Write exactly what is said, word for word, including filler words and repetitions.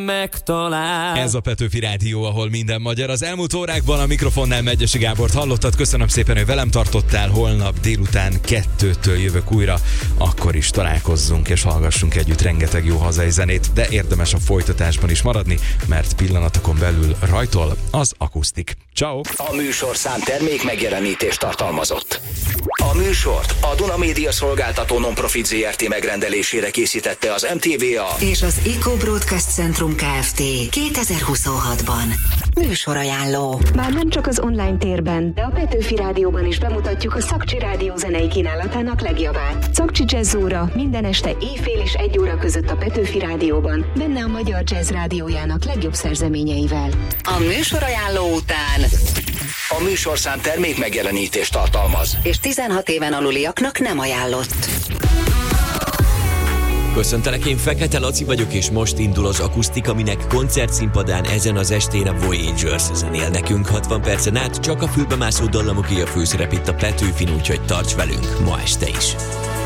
megtalál. Ez a Petőfi Rádió, ahol minden magyar. Az elmúlt órákban a mikrofonnál Megyesi Gábort hallottad. Köszönöm szépen, hogy velem tartottál. Holnap délután kettőtől jövök újra. Akkor is találkozzunk és hallgassunk együtt rengeteg jó hazai zenét, de érdemes a folytatásban is maradni, mert pillanatokon belül rajtol az akusztik. Ciao. A műsorszám termék megjelenítést tartalmazott. A műsort a Duna Média Szolgáltató Nonprofit zé er té megrendelésére készítette az em té vé á és az Eco Broadcast Centrum Kft. kétezer-huszonhatban. Műsorajánló. Már nem csak az online térben, de a Petőfi Rádióban is bemutatjuk a Szakcsi Rádió zenei kínálatának legjobbát. Szakcsi Jazz óra minden este éjfél és egy óra között a Petőfi Rádióban, benne a Magyar Jazz Rádiójának legjobb szerzeményeivel. A műsorajánló után a műsorszám termék megjelenítést tartalmaz, és tizenhat éven aluliaknak nem ajánlott. Köszöntelek, én Fekete Laci vagyok, és most indul az akusztik, aminek koncertszínpadán ezen az estén a Voyagers zenél nekünk hatvan percen át, csak a fülbemászó dallamoké a főszerep itt a Petőfin, úgyhogy tarts velünk ma este is.